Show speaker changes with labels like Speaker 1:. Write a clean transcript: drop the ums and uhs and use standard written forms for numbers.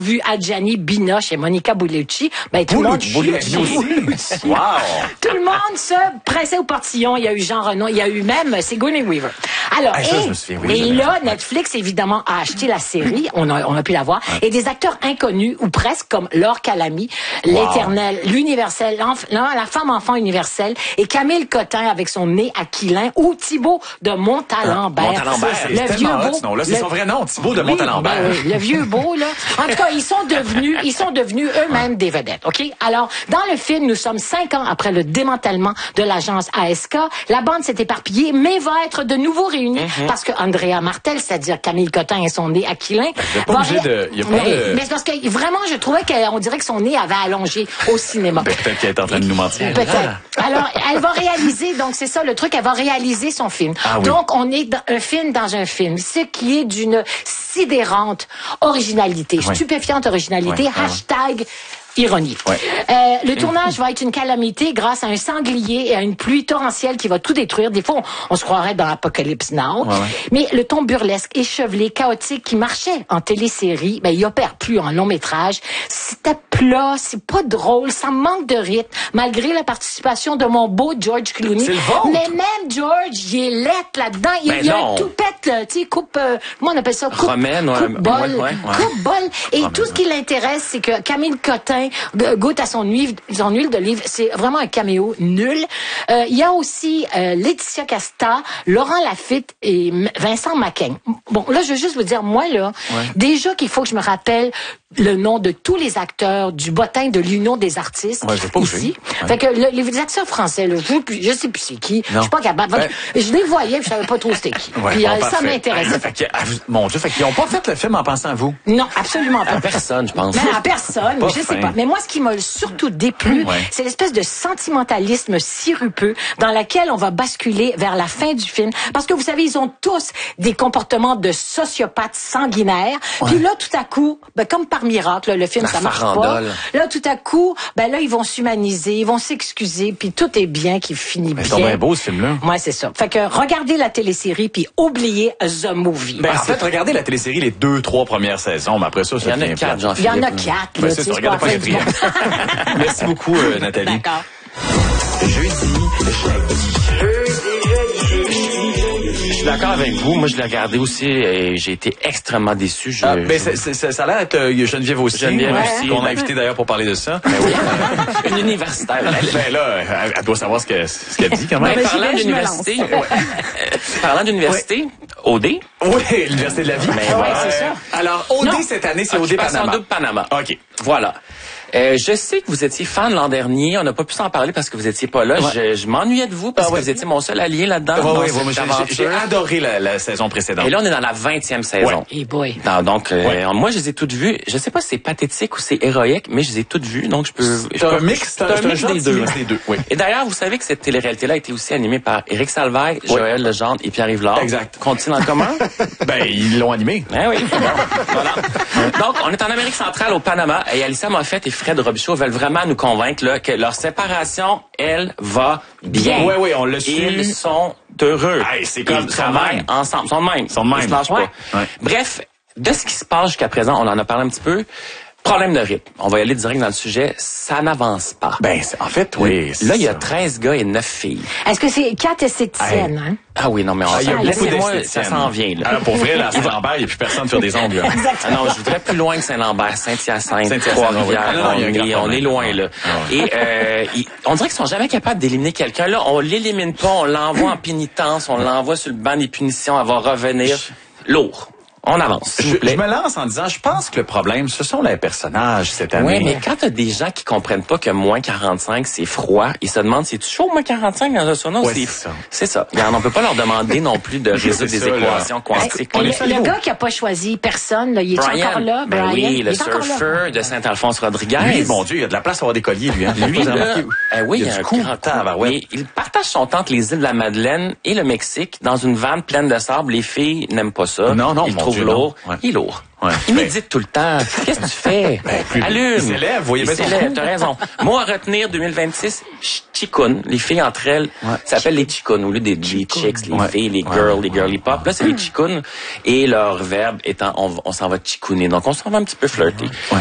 Speaker 1: vu Adjani Binoche et Monica Bellucci, ben tout le monde
Speaker 2: Wow!
Speaker 1: tout le monde se pressait au portillon. Il y a eu Jean Reno, il y a eu même Sigourney Weaver. Alors,
Speaker 2: ça, je me souviens, oui,
Speaker 1: et là, Netflix, évidemment, a acheté la série. On a pu la voir. Et des acteurs inconnus, ou presque, comme Laure Calamy, l'éternel, l'universel, la femme enfant universelle, et Camille Cotin avec son nez aquilin, ou Thibaut de Montalembert.
Speaker 2: Montalembert,
Speaker 1: le vieux beau.
Speaker 2: Là, c'est son vrai nom, Thibaut de Montalembert.
Speaker 1: Ben oui, le vieux beau, là. En tout cas, ils sont devenus eux-mêmes des vedettes, OK? Alors, dans le film, nous sommes 5 ans après le démantèlement de l'agence ASK. La bande s'est éparpillée, mais va être de nouveau réunie parce que Andrea Martel, c'est-à-dire Camille Cotin et son nez aquilin, mais c'est parce que vraiment, je trouvais qu'on dirait que son nez avait allongé au cinéma.
Speaker 2: Peut-être qu'elle est en train de nous mentir.
Speaker 1: Peut-être. Alors, elle va réaliser, donc c'est ça le truc, elle va réaliser son film. Donc, on est dans un film dans un film, ce qui est d'une sidérante originalité, stupéfiante originalité, hashtag ironie. Le tournage va être une calamité grâce à un sanglier et à une pluie torrentielle qui va tout détruire. Des fois, on se croirait dans Apocalypse Now. Mais le ton burlesque, échevelé, chaotique qui marchait en télésérie, ben, il opère plus en long métrage. C'était plat, c'est pas drôle, ça manque de rythme, malgré la participation de mon beau George Clooney.
Speaker 2: C'est le vôtre.
Speaker 1: Mais même George, il est lettre là-dedans. Il y a un toupette, tu sais, coupe, comment on appelle ça? Coupe-bol. Coupe-bol. Et tout ce qui l'intéresse, c'est que Camille Cotin goûte à son huile d'olive. C'est vraiment un caméo nul. Il y a aussi Laetitia Casta, Laurent Lafitte et Vincent Macaigne. Bon, là, je veux juste vous dire, moi, là, déjà qu'il faut que je me rappelle le nom de tous les acteurs du bottin de l'Union des artistes ici. Fait que les acteurs français, là, je sais plus c'est qui. Je suis pas capable. Je les voyais, puis je savais pas trop c'était qui. Puis, ça m'intéressait.
Speaker 2: Mon Dieu, fait qu'ils ont pas fait le film en pensant à vous.
Speaker 1: Non, absolument pas.
Speaker 3: À personne, je pense.
Speaker 1: Mais à personne, je sais pas. Mais moi, ce qui m'a surtout déplu, c'est l'espèce de sentimentalisme sirupeux dans laquelle on va basculer vers la fin du film. Parce que vous savez, ils ont tous des comportements de sociopathes sanguinaires. Puis là, tout à coup, ben, comme par miracle, là, le film, ça marche pas. Là, tout à coup, ben là, ils vont s'humaniser, ils vont s'excuser, puis tout est bien qui finit bien.
Speaker 2: C'est bien beau, ce film-là.
Speaker 1: Ouais, c'est ça. Fait que regardez la télésérie, puis oubliez The Movie.
Speaker 2: Ben, en fait, regardez la télésérie les 2-3 premières saisons, mais après ça,
Speaker 3: il y en a 4, Jean-Philippe.
Speaker 1: Il y en a 4.
Speaker 2: Ben, c'est ça, regardez pas les quatrième. Merci beaucoup, Nathalie.
Speaker 1: D'accord.
Speaker 3: Je suis d'accord avec vous. Moi, je l'ai regardé aussi et j'ai été extrêmement déçu.
Speaker 2: Ça a l'air d'être Geneviève aussi. Qu'on a invité d'ailleurs pour parler de ça.
Speaker 3: Ben oui. Une universitaire.
Speaker 2: Ben là, elle doit savoir ce qu'elle dit quand même.
Speaker 3: Parlant d'université, OD.
Speaker 2: Oui, l'Université de la vie.
Speaker 1: C'est ça.
Speaker 2: Alors, OD cette année, c'est OD Panama.
Speaker 3: Panama.
Speaker 2: OK.
Speaker 3: Voilà. Je sais que vous étiez fan l'an dernier. On n'a pas pu s'en parler parce que vous étiez pas là. Je m'ennuyais de vous parce que vous étiez mon seul allié là-dedans.
Speaker 2: J'ai adoré la saison précédente.
Speaker 3: Et là, on est dans la 20e saison.
Speaker 1: Hey boy.
Speaker 3: Donc, moi, je les ai toutes vues. Je sais pas si c'est pathétique ou c'est héroïque, mais je les ai toutes vues. Donc, je peux...
Speaker 2: C'est un mix des deux. Oui.
Speaker 3: Et d'ailleurs, vous savez que cette télé-réalité-là a été aussi animée par Éric Salvaille, Joël Legendre et Pierre-Yves Lard.
Speaker 2: Exact.
Speaker 3: Qu'ont-ils en commun?
Speaker 2: Ben, ils l'ont animé.
Speaker 3: Ben oui. Voilà. Donc, on est en Amérique centrale, au Panama, et Alicia Moffett et Fred Robichaud veulent vraiment nous convaincre là, que leur séparation, elle, va bien.
Speaker 2: Oui, on l'a su.
Speaker 3: Ils sont heureux.
Speaker 2: Hey, c'est comme
Speaker 3: ils travaillent ensemble. Ils sont de même. Ils se lâchent pas.
Speaker 2: Ouais.
Speaker 3: Bref, de ce qui se passe jusqu'à présent, on en a parlé un petit peu. Problème de rythme. On va y aller direct dans le sujet. Ça n'avance pas.
Speaker 2: Ben, en fait, oui.
Speaker 3: Là, il y a 13 gars et 9 filles.
Speaker 1: Est-ce que c'est 4 esthéticiennes, hein?
Speaker 3: Ah oui, non, mais
Speaker 2: il y a beaucoup d'esthéticiennes.
Speaker 3: Ça s'en vient, là.
Speaker 2: Alors, pour vrai, là, à Saint-Lambert, il n'y a plus personne sur des ongles.
Speaker 3: Ah non, je voudrais plus loin que Saint-Lambert, Saint-Hyacinthe, Trois-Rivières. On est loin, là. Et on dirait qu'ils sont jamais capables d'éliminer quelqu'un. Là, on l'élimine pas, on l'envoie en pénitence, on l'envoie sur le banc des punitions, elle va revenir. Lourd. On avance, s'il vous plaît.
Speaker 2: Je me lance en disant, je pense que le problème, ce sont les personnages cette année.
Speaker 3: Oui, mais quand t'as des gens qui comprennent pas que moins 45, c'est froid, ils se demandent, c'est-tu chaud moins 45 dans un sauna?
Speaker 2: Ouais,
Speaker 3: c'est ça. Regarde, on peut pas leur demander non plus de résoudre des équations quantiques.
Speaker 1: Le gars qui a pas choisi personne, là, il est encore là,
Speaker 3: Brian?
Speaker 1: Brian?
Speaker 3: Oui, le surfeur de Saint-Alphonse Rodriguez.
Speaker 2: Lui, mon Dieu, il y a de la place à avoir des colliers, lui. Hein.
Speaker 3: Lui, là, oui, il y a un grand
Speaker 2: temps.
Speaker 3: Mais il partage son temps entre les îles de la Madeleine et le Mexique dans une vanne pleine de sable. Les filles n'aiment pas ça.
Speaker 2: Non,
Speaker 3: ils
Speaker 2: mon
Speaker 3: trouve lourd. Il est lourd. Ouais. Il médite tout le temps. Qu'est-ce que tu fais? Allume. Il
Speaker 2: s'élève, voyez bien son
Speaker 3: coup. T'as raison. Moi, à retenir 2026, chicounes. Les filles entre elles, ça s'appelle les chicounes. Au lieu des chicks, les filles, les girls, les girly pop. Là, c'est les chicounes. Et leur verbe étant, on s'en va chicouner. Donc, on s'en va un petit peu flirter.